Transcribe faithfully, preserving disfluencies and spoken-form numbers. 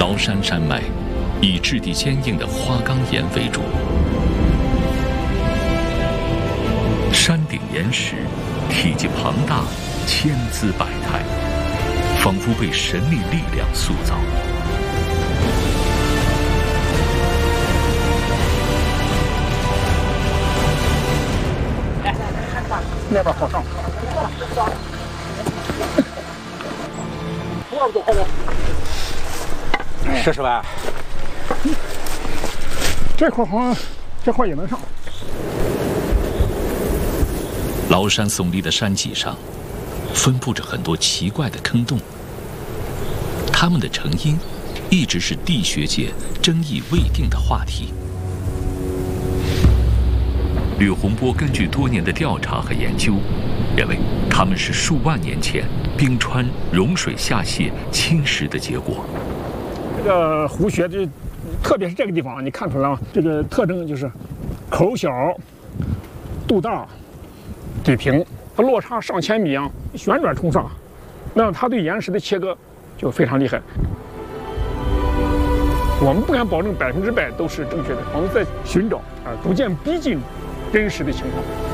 崂山山脉以质地坚硬的花岗岩为主，山顶岩石体积庞大，千姿百态，仿佛被神秘力量塑造。 那边好上。 试试呗。 这块好像这块也能上。 崂山耸立的山脊上，分布着很多奇怪的坑洞，它们的成因一直是地学界争议未定的话题。吕洪波根据多年的调查和研究，认为它们是数万年前冰川融水下泄侵蚀的结果。 这个湖穴就，特别是这个地方，你看出来吗？这个特征就是口小、肚大、嘴平，它落差上千米啊，旋转冲上，那它对岩石的切割就非常厉害。我们不敢保证百分之百都是正确的，我们在寻找啊，逐渐逼近真实的情况。